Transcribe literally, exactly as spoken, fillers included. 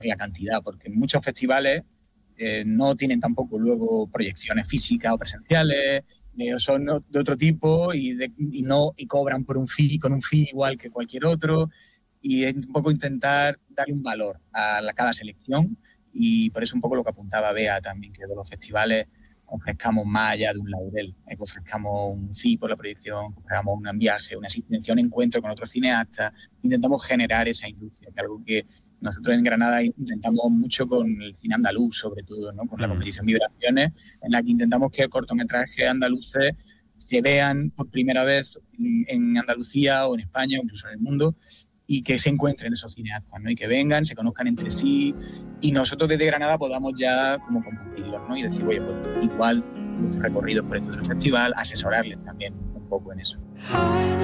la cantidad, porque muchos festivales eh, no tienen tampoco luego proyecciones físicas o presenciales, eh, o son de otro tipo y, de, y, no, y cobran por un fee, con un fee igual que cualquier otro, y es un poco intentar darle un valor a la, cada selección, y por eso un poco lo que apuntaba Bea también, que de los festivales ofrezcamos más allá de un laurel, eh, que ofrezcamos un fee por la proyección, que ofrezcamos un viaje, una asistencia, un encuentro con otros cineastas. Intentamos generar esa industria, que es algo que nosotros en Granada intentamos mucho con el cine andaluz, sobre todo, ¿no? Con la competición Vibraciones, en la que intentamos que cortometrajes andaluces se vean por primera vez en, en Andalucía o en España o incluso en el mundo, y que se encuentren esos cineastas, ¿no? Y que vengan, se conozcan entre sí, y nosotros desde Granada podamos ya como compartirlos, ¿no? Y decir, oye, pues igual nuestros recorridos por este otro festival, asesorarles también un poco en eso.